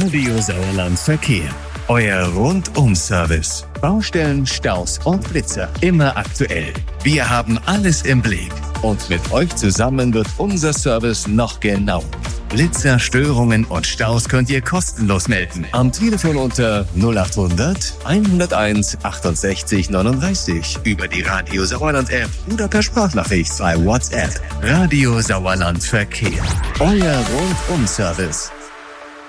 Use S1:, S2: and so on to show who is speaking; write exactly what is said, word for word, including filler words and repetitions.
S1: Radio Sauerland Verkehr. Euer Rundum-Service. Baustellen, Staus und Blitzer. Immer aktuell. Wir haben alles im Blick. Und mit euch zusammen wird unser Service noch genauer. Blitzer, Störungen und Staus könnt ihr kostenlos melden. Am Telefon unter null acht hundert, hunderteins, achtundsechzig, neununddreißig. Über die Radio Sauerland App oder per Sprachnachricht bei WhatsApp. Radio Sauerland Verkehr. Euer Rundum-Service.